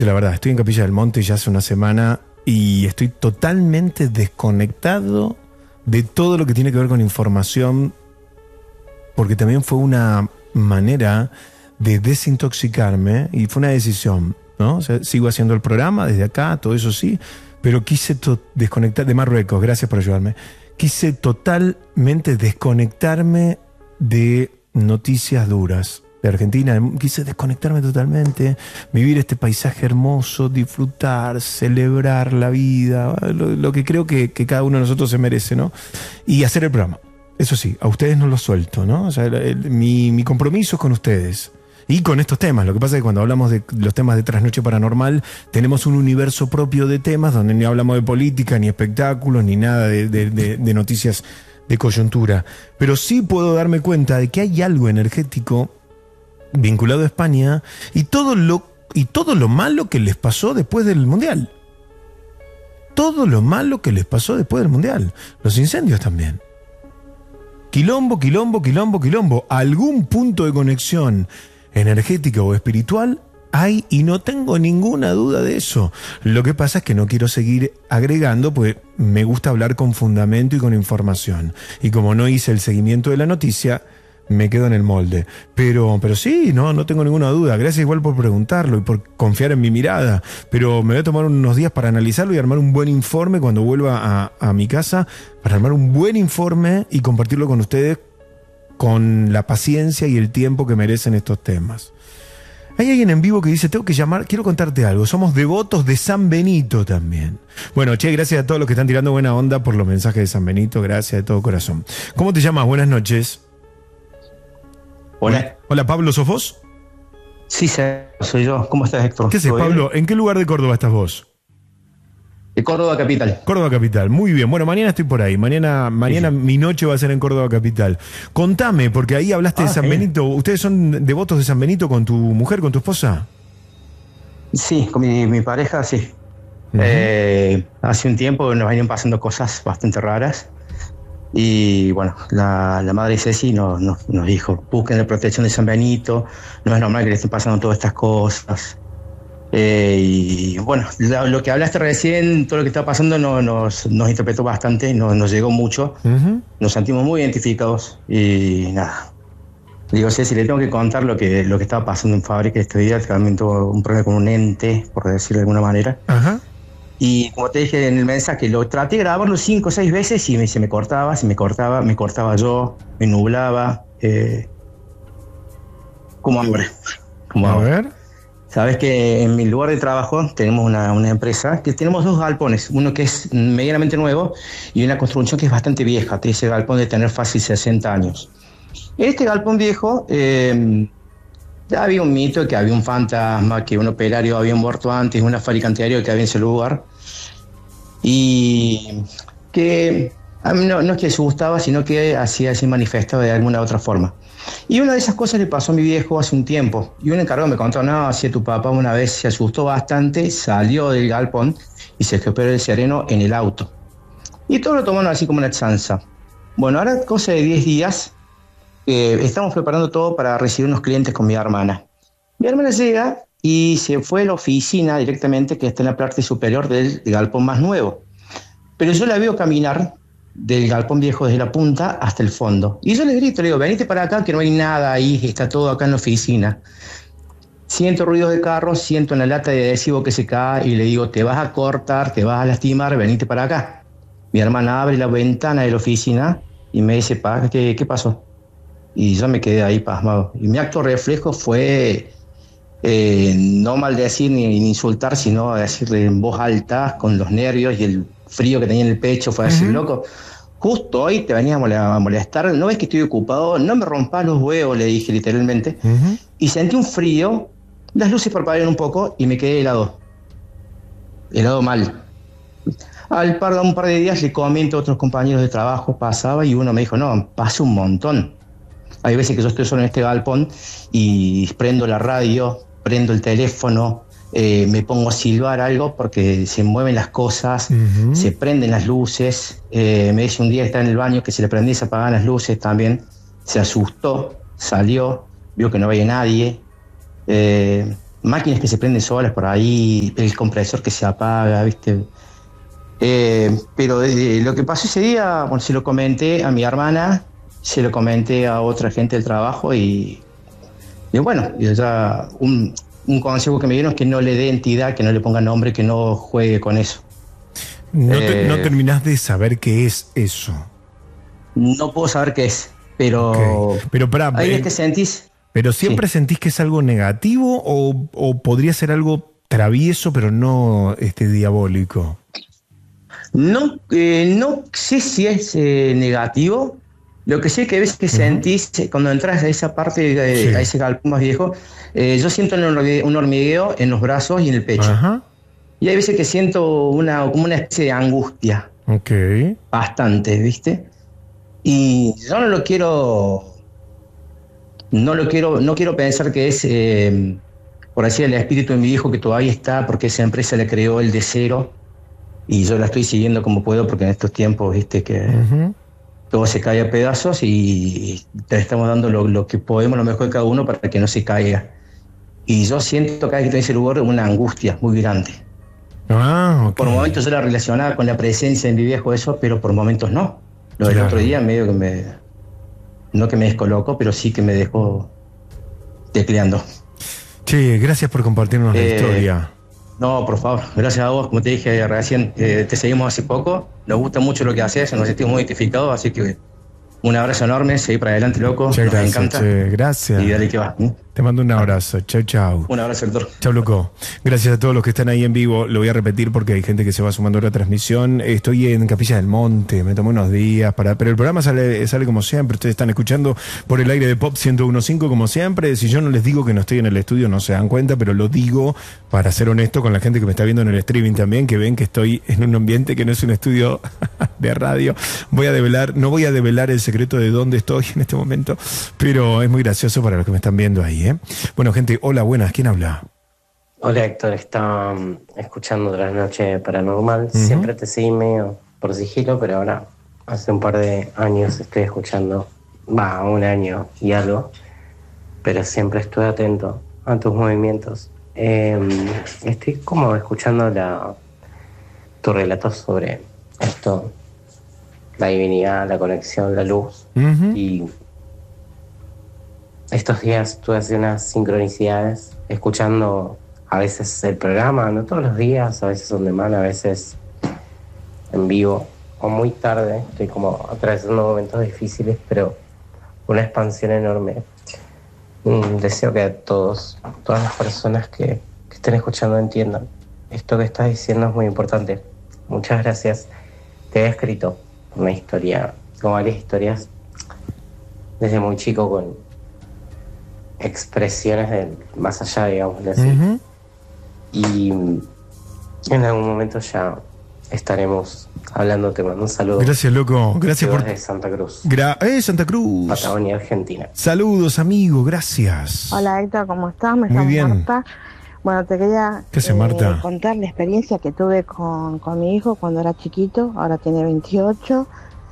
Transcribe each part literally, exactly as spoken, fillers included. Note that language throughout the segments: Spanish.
La verdad, estoy en Capilla del Monte ya hace una semana y estoy totalmente desconectado de todo lo que tiene que ver con información, porque también fue una manera de desintoxicarme y fue una decisión, ¿no? O sea, sigo haciendo el programa desde acá, todo eso sí, pero quise desconectar de Marruecos, gracias por ayudarme. Quise totalmente desconectarme de noticias duras de Argentina. Quise desconectarme totalmente, vivir este paisaje hermoso, disfrutar, celebrar la vida, lo, lo que creo que, que cada uno de nosotros se merece, ¿no? Y hacer el programa. Eso sí, a ustedes no los suelto, ¿no? O sea, el, el, mi, mi compromiso es con ustedes y con estos temas. Lo que pasa es que cuando hablamos de los temas de Trasnoche Paranormal, tenemos un universo propio de temas donde ni hablamos de política, ni espectáculos, ni nada de, de, de, de noticias de coyuntura. Pero sí puedo darme cuenta de que hay algo energético vinculado a España y todo lo, y todo lo malo que les pasó después del Mundial. Todo lo malo que les pasó después del Mundial. Los incendios también. Quilombo, quilombo, quilombo, quilombo. Algún punto de conexión energética o espiritual hay y no tengo ninguna duda de eso. Lo que pasa es que no quiero seguir agregando, pues me gusta hablar con fundamento y con información. Y como no hice el seguimiento de la noticia, me quedo en el molde. Pero, pero sí, no, no tengo ninguna duda. Gracias igual por preguntarlo y por confiar en mi mirada. Pero me voy a tomar unos días para analizarlo y armar un buen informe cuando vuelva a, a mi casa, para armar un buen informe y compartirlo con ustedes con la paciencia y el tiempo que merecen estos temas. Hay alguien en vivo que dice, tengo que llamar, quiero contarte algo, somos devotos de San Benito también. Bueno, che, gracias a todos los que están tirando buena onda por los mensajes de San Benito, gracias de todo corazón. ¿Cómo te llamas? Buenas noches. Hola. Hola, Pablo, ¿sos vos? Sí, soy yo. ¿Cómo estás, Héctor? ¿Qué haces, Pablo? ¿En qué lugar de Córdoba estás vos? De Córdoba Capital. Córdoba Capital, muy bien. Bueno, mañana estoy por ahí. Mañana, mañana sí. Mi noche va a ser en Córdoba Capital. Contame, porque ahí hablaste ah, de San sí. Benito. ¿Ustedes son devotos de San Benito con tu mujer, con tu esposa? Sí, con mi, mi pareja, sí. Uh-huh. eh, hace un tiempo nos venían pasando cosas bastante raras. Y bueno, la, la madre Ceci nos, nos, nos dijo, busquen la protección de San Benito, no es normal que le estén pasando todas estas cosas. Eh, y bueno, lo, lo que hablaste recién, todo lo que está pasando no, nos, nos interpretó bastante, nos, nos llegó mucho, uh-huh. Nos sentimos muy identificados y nada. Digo, Ceci, le tengo que contar lo que, lo que estaba pasando en fábrica este día, también tuvo un problema con un ente, por decirlo de alguna manera. Uh-huh. Y como te dije en el mensaje, lo traté de grabarlo cinco o seis veces y me, se me cortaba, se me cortaba, me cortaba yo, me nublaba. Eh, como ahora. Como A ahora. ver. Sabes que en mi lugar de trabajo tenemos una, una empresa que tenemos dos galpones, uno que es medianamente nuevo y una construcción que es bastante vieja, ese galpón de tener fácil sesenta años. Este galpón viejo, eh, ya había un mito que había un fantasma, que un operario había muerto antes, una fábrica anterior que había en ese lugar. Y que a mí no, no es que se gustaba, sino que hacía así manifestado de alguna otra forma. Y una de esas cosas le pasó a mi viejo hace un tiempo. Y un encargado me contó, no, así tu papá una vez se asustó bastante, salió del galpón y se escapó del sereno en el auto. Y todo lo tomaron así como una chanza. Bueno, ahora cosa de diez días, eh, estamos preparando todo para recibir unos clientes con mi hermana. Mi hermana llega y se fue a la oficina directamente que está en la parte superior del galpón más nuevo. Pero yo la veo caminar del galpón viejo desde la punta hasta el fondo. Y yo le grito, le digo, venite para acá que no hay nada ahí, está todo acá en la oficina. Siento ruidos de carros, siento una lata de adhesivo que se cae y le digo, te vas a cortar, te vas a lastimar, venite para acá. Mi hermana abre la ventana de la oficina y me dice, pa, ¿qué, qué pasó? Y yo me quedé ahí pasmado. Y mi acto reflejo fue eh, no maldecir ni, ni insultar, sino decirle en voz alta, con los nervios y el frío que tenía en el pecho, fue decir, uh-huh. Loco, justo hoy te venía a molestar, no ves que estoy ocupado, no me rompas los huevos, le dije literalmente, uh-huh. Y sentí un frío, las luces parpadearon un poco y me quedé helado, helado mal. Al par de un par de días le comento a otros compañeros de trabajo, pasaba y uno me dijo, no, pasa un montón. Hay veces que yo estoy solo en este galpón y prendo la radio, prendo el teléfono, Eh, me pongo a silbar algo porque se mueven las cosas, uh-huh. Se prenden las luces. Eh, me dice un día que estaba en el baño que se le prendía y se apagaban las luces también. Se asustó, salió, vio que no había nadie. Eh, máquinas que se prenden solas por ahí, el compresor que se apaga, ¿viste? Eh, pero eh, lo que pasó ese día, bueno, se lo comenté a mi hermana, se lo comenté a otra gente del trabajo y, y bueno, y ya un, un consejo que me dieron es que no le dé entidad, que no le ponga nombre, que no juegue con eso. No, eh, te, no terminás de saber qué es eso. No puedo saber qué es, pero Okay. Pero para, ahí eh, es que sentís. ¿pero siempre sí. sentís que es algo negativo o, o podría ser algo travieso pero no este, diabólico? No, eh, no sé si es eh, negativo. Lo que sé que a veces que uh-huh. sentís, eh, cuando entras a esa parte, de, sí. a ese galpón más viejo, eh, yo siento un hormigueo, un hormigueo en los brazos y en el pecho. Uh-huh. Y hay veces que siento una, como una especie de angustia. Okay. Bastante, ¿viste? Y yo no lo quiero, no lo quiero, no quiero pensar que es, eh, por así el espíritu de mi hijo que todavía está, porque esa empresa le creó el de cero y yo la estoy siguiendo como puedo, porque en estos tiempos, viste, que uh-huh. todo se cae a pedazos y te estamos dando lo, lo que podemos, lo mejor de cada uno para que no se caiga. Y yo siento cada vez que estoy en ese lugar una angustia muy grande. Ah, okay. Por momentos yo la relacionaba con la presencia de mi viejo, eso, pero por momentos no. Lo del claro. otro día medio que me... No que me descolocó, pero sí que me dejó tecleando. Che, gracias por compartirnos eh, la historia. No, por favor, gracias a vos. Como te dije recién, eh, te seguimos hace poco. Nos gusta mucho lo que haces, nos sentimos muy identificados, así que un abrazo enorme, seguí para adelante, loco. Muchas nos gracias, encanta. Che, gracias. Y dale que va. ¿eh? Te mando un abrazo. Chau, chau. Un abrazo, doctor. Chau, loco. Gracias a todos los que están ahí en vivo. Lo voy a repetir porque hay gente que se va sumando a la transmisión. Estoy en Capilla del Monte. Me tomé unos días para... Pero el programa sale, sale como siempre. Ustedes están escuchando por el aire de Pop ciento uno punto cinco como siempre. Si yo no les digo que no estoy en el estudio, no se dan cuenta, pero lo digo para ser honesto con la gente que me está viendo en el streaming también, que ven que estoy en un ambiente que no es un estudio de radio. Voy a develar, no voy a develar el secreto de dónde estoy en este momento, pero es muy gracioso para los que me están viendo ahí, ¿eh? Bueno, gente, hola, buenas, ¿quién habla? Hola, Héctor, estaba um, escuchando Tras Noche Paranormal. Uh-huh. Siempre te seguí medio por sigilo, pero ahora hace un par de años estoy escuchando, va, un año y algo, pero siempre estuve atento a tus movimientos. Eh, estoy como escuchando la, tu relato sobre esto, la divinidad, la conexión, la luz, uh-huh. y estos días tuve así unas sincronicidades escuchando a veces el programa, no todos los días, a veces on demand, a veces en vivo o muy tarde. Estoy como atravesando momentos difíciles, pero una expansión enorme. Mm, deseo que todos, todas las personas que, que estén escuchando entiendan. Esto que estás diciendo es muy importante. Muchas gracias. Te había escrito una historia, como varias historias, desde muy chico con expresiones del más allá, digamos así. Uh-huh. Y en algún momento ya estaremos hablando. Te mando un saludo. Gracias, loco. Gracias por... de Santa Cruz. Gra- eh, Santa Cruz. Patagonia, Argentina. Saludos, amigo. Gracias. Hola, Héctor, ¿cómo estás? Me Muy llamo bien. Marta. Bueno, te quería ¿Qué hace, Marta? eh, contar la experiencia que tuve con, con mi hijo cuando era chiquito. Ahora tiene veintiocho.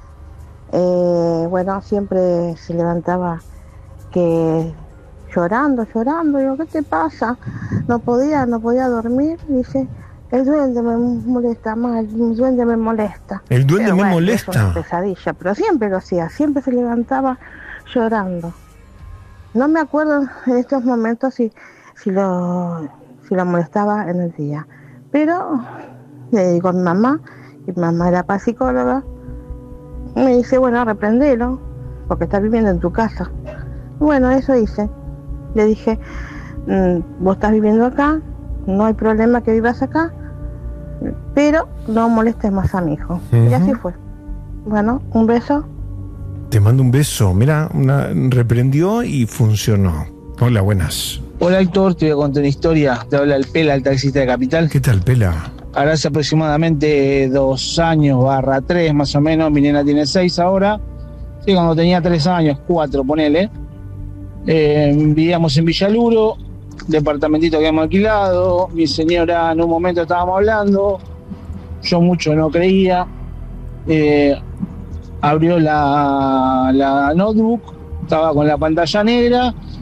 Eh, bueno, siempre se levantaba que... llorando, llorando, digo, ¿qué te pasa? No podía, no podía dormir, dice, el duende me molesta más, el duende me molesta. El duende pero me bueno, molesta. Es una pesadilla, pero siempre lo hacía, siempre se levantaba llorando. No me acuerdo en estos momentos si, si lo, si lo molestaba en el día, pero le digo a mi mamá, y mi mamá era psicóloga, me dice, bueno, reprendelo, porque está viviendo en tu casa. Bueno, eso hice. Le dije, vos estás viviendo acá, no hay problema que vivas acá, pero no molestes más a mi hijo. Uh-huh. Y así fue. Bueno, un beso. Te mando un beso. Mira, una, reprendió y funcionó. Hola, buenas. Hola, Héctor, te voy a contar una historia. Te habla el Pela, el taxista de Capital. ¿Qué tal, Pela? Ahora hace aproximadamente dos años, barra tres más o menos. Mi nena tiene seis ahora. Sí, cuando tenía tres años, cuatro, ponele. Eh, vivíamos en Villaluro, departamentito que habíamos alquilado. Mi señora, en un momento estábamos hablando, yo mucho no creía. Eh, abrió la, la notebook, estaba con la pantalla negra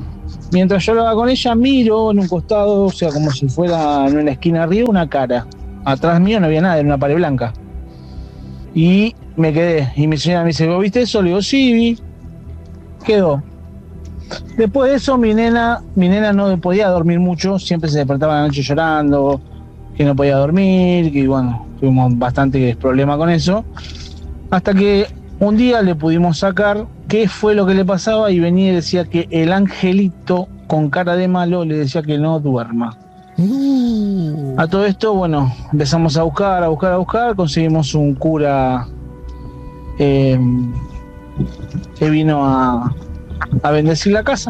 mientras yo hablaba con ella, miro en un costado, o sea, como si fuera en una esquina arriba, una cara. Atrás mío no había nada, era una pared blanca. Y me quedé. Y mi señora me dice, ¿vos viste eso? Le digo, sí, vi. Quedó. Después de eso, mi nena, mi nena no podía dormir mucho, siempre se despertaba en la noche llorando, que no podía dormir, que bueno, tuvimos bastante problema con eso. Hasta que un día le pudimos sacar qué fue lo que le pasaba y venía y decía que el angelito con cara de malo le decía que no duerma. Uh. A todo esto, bueno, empezamos a buscar, a buscar, a buscar, conseguimos un cura eh, que vino a, a bendecir la casa.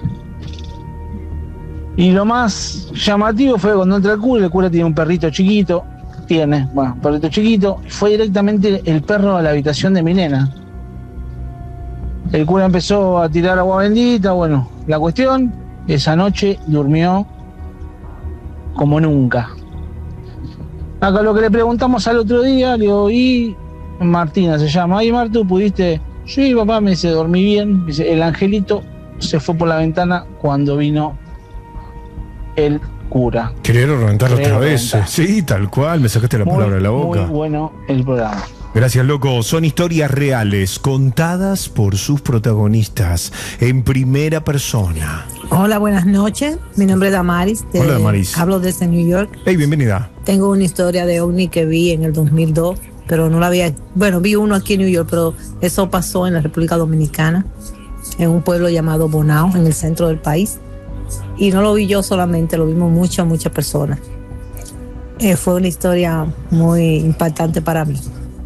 Y lo más llamativo fue cuando entra el cura, el cura tiene un perrito chiquito, tiene, bueno, un perrito chiquito, fue directamente el perro a la habitación de mi nena. El cura empezó a tirar agua bendita, bueno, la cuestión, esa noche durmió como nunca. Acá lo que le preguntamos al otro día, le digo, y Martina se llama, ay Martu, ¿pudiste? Sí, papá, me dice, dormí bien, dice, el angelito se fue por la ventana cuando vino el cura. Querer reventar otra vez. Reventar. Sí, tal cual, me sacaste la muy, palabra de la boca. Muy bueno el programa. Gracias, loco. Son historias reales, contadas por sus protagonistas, en primera persona. Hola, buenas noches. Mi nombre es Damaris. De, Hola, Damaris. Hablo desde New York. Hey, bienvenida. Tengo una historia de ovni que vi en el dos mil dos, pero no la había... Bueno, vi uno aquí en New York, pero eso pasó en la República Dominicana, en un pueblo llamado Bonao, en el centro del país. Y no lo vi yo solamente, lo vimos muchas, muchas personas. Eh, fue una historia muy impactante para mí.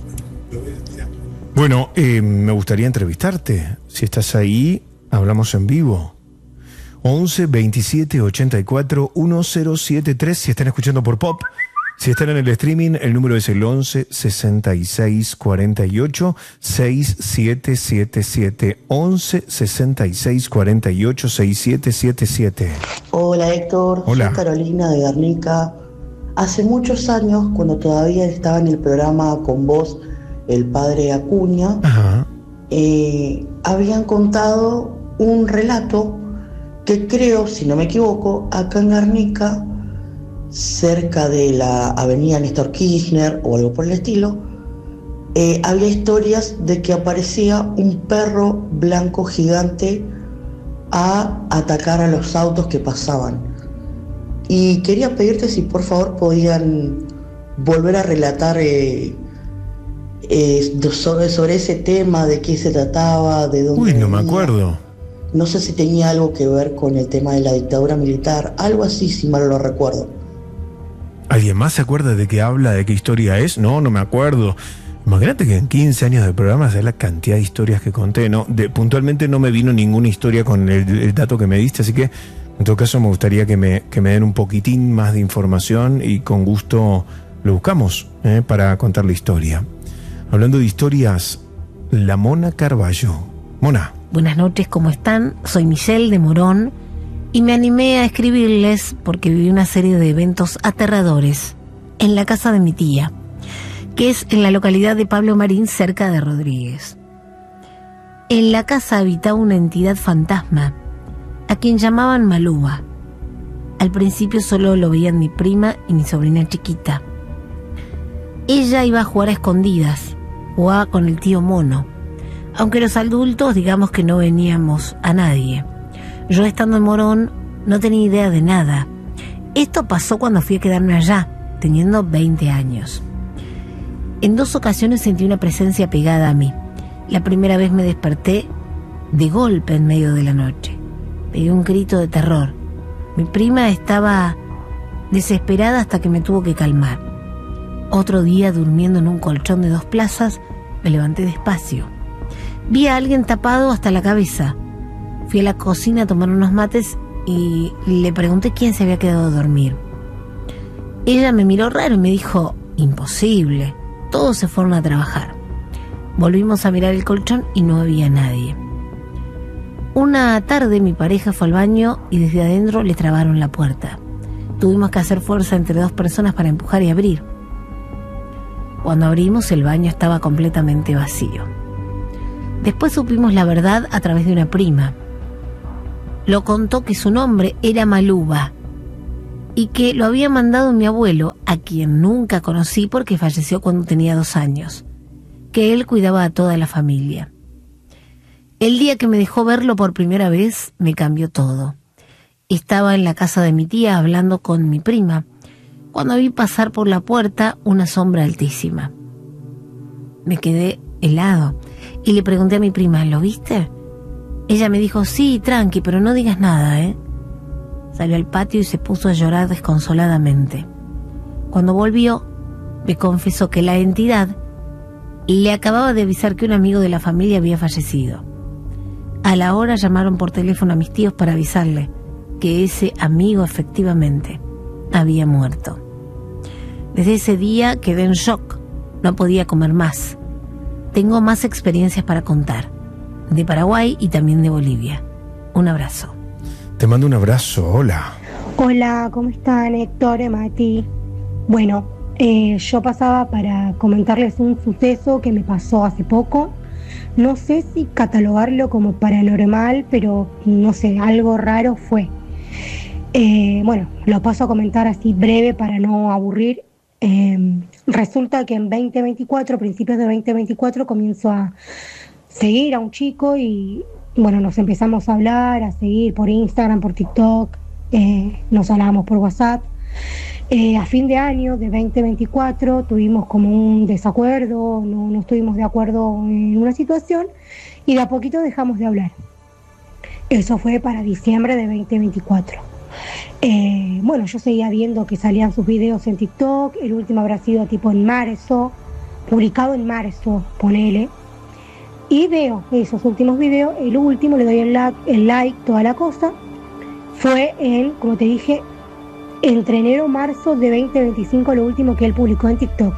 Bueno, eh, me gustaría entrevistarte. Si estás ahí, hablamos en vivo. once veintisiete ochenta y cuatro mil setenta y tres. Si están escuchando por Pop, si están en el streaming, el número es el once sesenta y seis cuarenta y ocho sesenta y siete setenta y siete. once sesenta y seis cuarenta y ocho sesenta y siete setenta y siete. Hola Héctor, Hola. soy Carolina de Guernica. Hace muchos años, cuando todavía estaba en el programa con vos, el padre Acuña, Ajá. eh, habían contado un relato que creo, si no me equivoco, acá en Guernica, cerca de la avenida Néstor Kirchner o algo por el estilo, eh, había historias de que aparecía un perro blanco gigante a atacar a los autos que pasaban. Y quería pedirte si por favor podían volver a relatar eh, eh, sobre, sobre ese tema, de qué se trataba, de dónde Uy, no me venía. acuerdo. No sé si tenía algo que ver con el tema de la dictadura militar, algo así, si mal lo recuerdo. ¿Alguien más se acuerda de qué habla, de qué historia es? No, no me acuerdo. Imagínate que en quince años de programas es la cantidad de historias que conté, ¿no? De, puntualmente no me vino ninguna historia con el, el dato que me diste, así que en todo caso me gustaría que me, que me den un poquitín más de información y con gusto lo buscamos ¿eh? para contar la historia. Hablando de historias, la Mona Carballo. Mona. Buenas noches, ¿cómo están? Soy Michelle de Morón y me animé a escribirles porque viví una serie de eventos aterradores en la casa de mi tía, que es en la localidad de Pablo Marín, cerca de Rodríguez. En la casa habitaba una entidad fantasma, a quien llamaban Malúa. Al principio solo lo veían mi prima y mi sobrina chiquita. Ella iba a jugar a escondidas, jugaba con el tío Mono, aunque los adultos digamos que no veníamos a nadie. Yo estando en Morón no tenía idea de nada. Esto pasó cuando fui a quedarme allá, teniendo veinte años. En dos ocasiones sentí una presencia pegada a mí. La primera vez me desperté de golpe en medio de la noche. Pegué un grito de terror. Mi prima estaba desesperada hasta que me tuvo que calmar. Otro día, durmiendo en un colchón de dos plazas, me levanté despacio. Vi a alguien tapado hasta la cabeza. Fui a la cocina a tomar unos mates y le pregunté quién se había quedado a dormir. Ella me miró raro y me dijo, imposible, todos se fueron a trabajar. Volvimos a mirar el colchón y no había nadie. Una tarde mi pareja fue al baño y desde adentro le trabaron la puerta. Tuvimos que hacer fuerza entre dos personas para empujar y abrir. Cuando abrimos, el baño estaba completamente vacío. Después supimos la verdad a través de una prima. lo contó que su nombre era Maluba y que lo había mandado mi abuelo, a quien nunca conocí porque falleció cuando tenía dos años, que él cuidaba a toda la familia. El día que me dejó verlo por primera vez, me cambió todo. Estaba en la casa de mi tía hablando con mi prima, cuando vi pasar por la puerta una sombra altísima. Me quedé helado y le pregunté a mi prima, ¿lo viste? Ella me dijo, sí, tranqui, pero no digas nada, ¿eh? Salió al patio y se puso a llorar desconsoladamente. Cuando volvió, me confesó que la entidad le acababa de avisar que un amigo de la familia había fallecido. A la hora llamaron por teléfono a mis tíos para avisarle que ese amigo efectivamente había muerto. Desde ese día quedé en shock, no podía comer más. Tengo más experiencias para contar, de Paraguay y también de Bolivia. Un abrazo. Te mando un abrazo, hola. Hola, ¿cómo están, Héctor, Mati? Bueno, eh, yo pasaba para comentarles un suceso que me pasó hace poco. No sé si catalogarlo como paranormal, pero no sé, algo raro fue. Eh, bueno, lo paso a comentar así breve para no aburrir. Eh, resulta que en veinte veinticuatro, principios de veinte veinticuatro, comienzo a seguir a un chico y bueno, nos empezamos a hablar, a seguir por Instagram, por TikTok, eh, nos hablábamos por WhatsApp. Eh, a fin de año de veinte veinticuatro tuvimos como un desacuerdo, no, no estuvimos de acuerdo en una situación y de a poquito dejamos de hablar. Eso fue para diciembre de veinte veinticuatro. Eh, bueno, yo seguía viendo que salían sus videos en TikTok, el último habrá sido tipo en marzo, publicado en marzo, ponele. Y veo esos últimos videos, el último, le doy el like, el like, toda la cosa. Fue en, como te dije, entre enero y marzo de veinte veinticinco, lo último que él publicó en TikTok.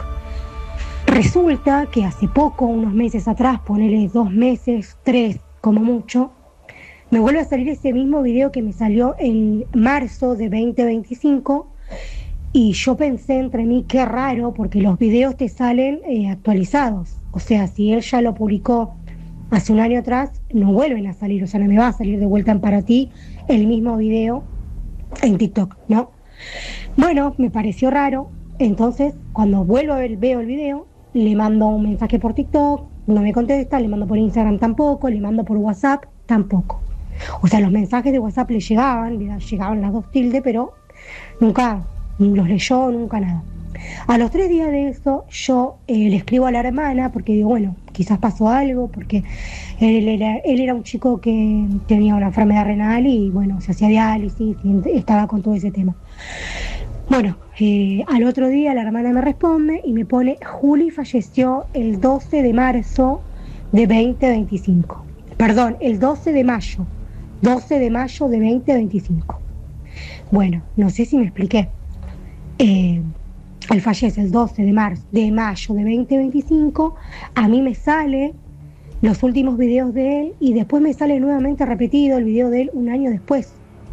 Resulta que hace poco, unos meses atrás, ponele dos meses, tres como mucho, me vuelve a salir ese mismo video que me salió en marzo de veinte veinticinco y yo pensé entre mí, qué raro, porque los videos te salen eh, actualizados. O sea, si él ya lo publicó hace un año atrás, no vuelven a salir, o sea, no me va a salir de vuelta en para ti el mismo video en TikTok, ¿no? Bueno, me pareció raro, entonces cuando vuelvo a ver, veo el video, le mando un mensaje por TikTok, no me contesta, le mando por Instagram tampoco, le mando por WhatsApp tampoco. O sea, los mensajes de WhatsApp le llegaban, le llegaban las dos tildes, pero nunca los leyó, nunca nada. A los tres días de eso, yo eh, le escribo a la hermana, porque digo, bueno, quizás pasó algo, porque él era, él era un chico que tenía una enfermedad renal y, bueno, se hacía diálisis y estaba con todo ese tema. Bueno, eh, al otro día la hermana me responde y me pone, Juli falleció el doce de marzo de veinte veinticinco. Perdón, el doce de mayo. doce de mayo de veinte veinticinco. Bueno, no sé si me expliqué. Eh, él fallece el doce de marzo, de mayo de veinte veinticinco. A mí me sale los últimos videos de él y después me sale nuevamente repetido el video de él un año después.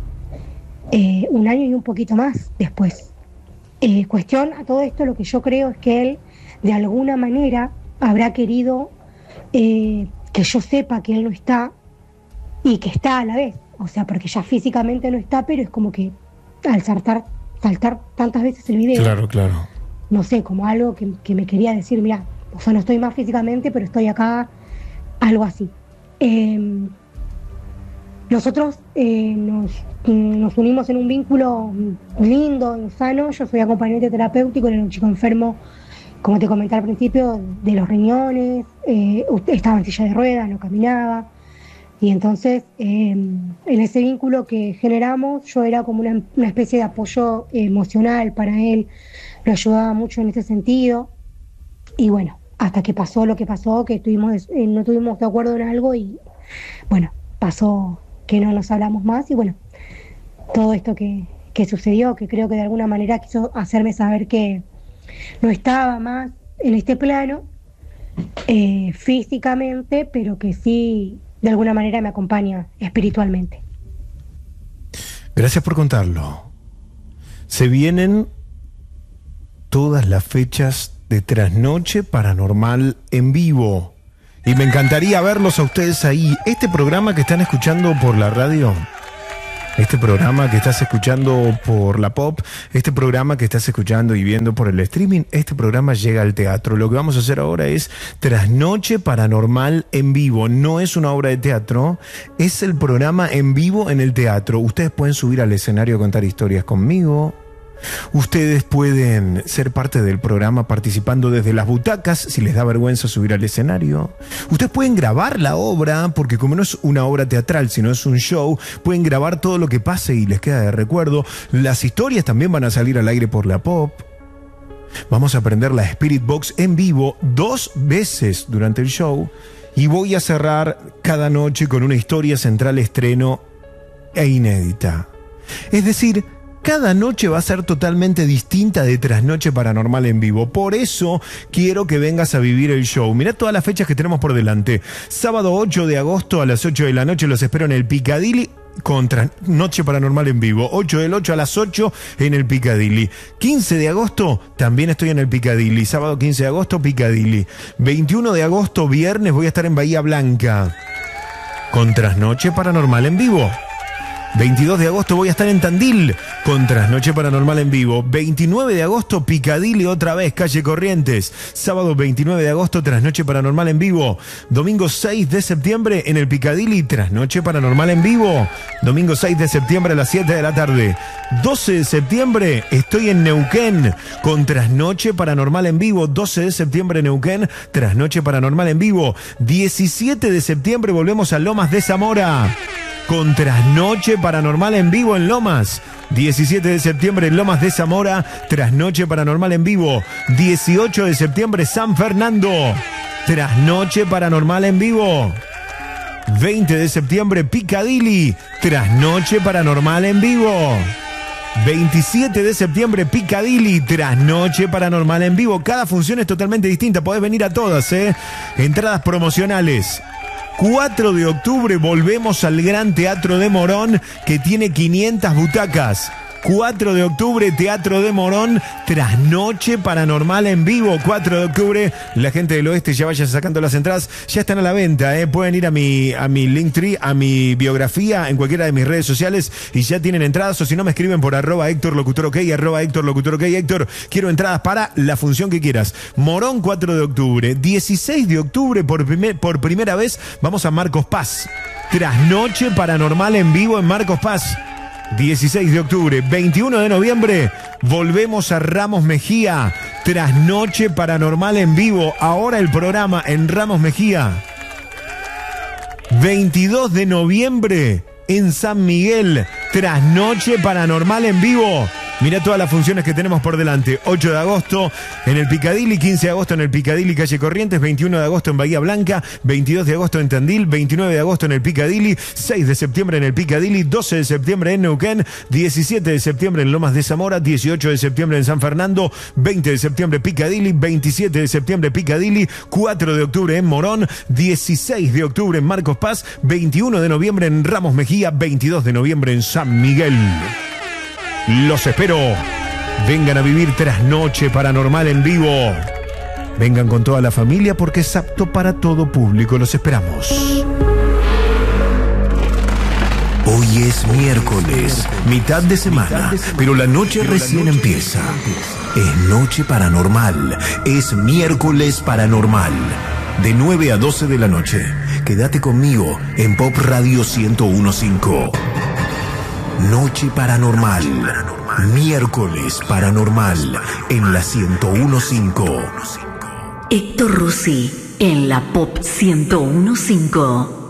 Eh, un año y un poquito más después. Eh, cuestión a todo esto, lo que yo creo es que él de alguna manera habrá querido eh, que yo sepa que él no está y que está a la vez, o sea, porque ya físicamente no está, pero es como que al saltar, saltar tantas veces el video, claro, claro, no sé, como algo que, que me quería decir, mira, o sea, no estoy más físicamente, pero estoy acá, algo así. Eh, nosotros eh, nos, nos unimos en un vínculo lindo y sano. Yo soy acompañante terapéutico, era un chico enfermo, como te comenté al principio, de los riñones, eh, estaba en silla de ruedas, no caminaba. Y entonces, eh, en ese vínculo que generamos, yo era como una, una especie de apoyo emocional para él, lo ayudaba mucho en ese sentido. Y bueno, hasta que pasó lo que pasó, que tuvimos, eh, no tuvimos de acuerdo en algo y bueno, pasó que no nos hablamos más y bueno, todo esto que, que sucedió, que creo que de alguna manera quiso hacerme saber que no estaba más en este plano eh, físicamente, pero que sí de alguna manera me acompaña espiritualmente. Gracias por contarlo. Se vienen todas las fechas de Trasnoche Paranormal en vivo y me encantaría verlos a ustedes ahí. Este programa que están escuchando por la radio Este programa que estás escuchando por la Pop, este programa que estás escuchando y viendo por el streaming, este programa llega al teatro. Lo que vamos a hacer ahora es Trasnoche Paranormal en vivo. No es una obra de teatro, es el programa en vivo en el teatro. Ustedes pueden subir al escenario a contar historias conmigo. Ustedes pueden ser parte del programa participando desde las butacas si les da vergüenza subir al escenario. Ustedes pueden grabar la obra, porque como no es una obra teatral, sino es un show, pueden grabar todo lo que pase y les queda de recuerdo. Las historias también van a salir al aire por la Pop. Vamos a aprender la Spirit Box en vivo dos veces durante el show y voy a cerrar cada noche con una historia central estreno e inédita. Es decir, cada noche va a ser totalmente distinta de Trasnoche Paranormal en vivo. Por eso quiero que vengas a vivir el show. Mirá todas las fechas que tenemos por delante. Sábado ocho de agosto a las ocho de la noche los espero en el Piccadilly con Trasnoche Paranormal en vivo. ocho del ocho a las ocho en el Piccadilly. quince de agosto también estoy en el Piccadilly. Sábado quince de agosto, Piccadilly. veintiuno de agosto, viernes, voy a estar en Bahía Blanca con Trasnoche Paranormal en vivo. veintidós de agosto voy a estar en Tandil con Trasnoche Paranormal en vivo. veintinueve de agosto, Piccadilly otra vez, calle Corrientes. Sábado veintinueve de agosto, Trasnoche Paranormal en vivo. Domingo seis de septiembre en el Piccadilly, Trasnoche Paranormal en vivo. Domingo seis de septiembre a las siete de la tarde. doce de septiembre estoy en Neuquén con Trasnoche Paranormal en vivo. doce de septiembre en Neuquén, Trasnoche Paranormal en vivo. diecisiete de septiembre volvemos a Lomas de Zamora con Trasnoche Paranormal en vivo en Lomas. diecisiete de septiembre en Lomas de Zamora, Trasnoche Paranormal en vivo. dieciocho de septiembre San Fernando, Trasnoche Paranormal en vivo. veinte de septiembre Piccadilly, Trasnoche Paranormal en vivo. veintisiete de septiembre Piccadilly, Trasnoche Paranormal en vivo. Cada función es totalmente distinta, podés venir a todas, ¿eh? Entradas promocionales. cuatro de octubre volvemos al Gran Teatro de Morón, que tiene quinientas butacas. cuatro de octubre, Teatro de Morón, Trasnoche Paranormal en vivo. cuatro de octubre, la gente del oeste ya vaya sacando las entradas. Ya están a la venta, ¿eh? Pueden ir a mi, a mi Linktree, a mi biografía, en cualquiera de mis redes sociales y ya tienen entradas. O si no, me escriben por arroba Héctor Locutor OK, arroba Héctor Locutor OK. Héctor, quiero entradas para la función que quieras. Morón, cuatro de octubre. dieciséis de octubre, por, primer, por primera vez, vamos a Marcos Paz. Trasnoche Paranormal en vivo en Marcos Paz. dieciséis de octubre, veintiuno de noviembre, volvemos a Ramos Mejía, Trasnoche Paranormal en vivo, ahora el programa en Ramos Mejía. veintidós de noviembre, en San Miguel, Trasnoche Paranormal en vivo. Mirá todas las funciones que tenemos por delante. ocho de agosto en el Piccadilly, quince de agosto en el Piccadilly, calle Corrientes, veintiuno de agosto en Bahía Blanca, veintidós de agosto en Tandil, veintinueve de agosto en el Piccadilly, seis de septiembre en el Piccadilly, doce de septiembre en Neuquén, diecisiete de septiembre en Lomas de Zamora, dieciocho de septiembre en San Fernando, veinte de septiembre Piccadilly, veintisiete de septiembre Piccadilly, cuatro de octubre en Morón, dieciséis de octubre en Marcos Paz, veintiuno de noviembre en Ramos Mejía, veintidós de noviembre en San Miguel. Los espero. Vengan a vivir Trasnoche Paranormal en vivo. Vengan con toda la familia porque es apto para todo público. Los esperamos. Hoy es miércoles, mitad de semana, pero la noche recién empieza. Es noche paranormal, es miércoles paranormal. De nueve a doce de la noche, quédate conmigo en Pop Radio ciento uno punto cinco. Noche Paranormal, miércoles paranormal, en la ciento uno punto cinco. Héctor Rossi, en la Pop ciento uno punto cinco.